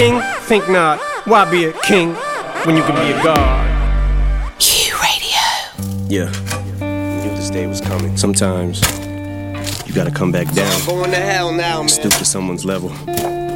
king? Think not. Why be a king when you can be a god? Q Radio. Yeah, I knew this day was coming. Sometimes you gotta come back down. I'm going to hell now, man. Stoop to someone's level.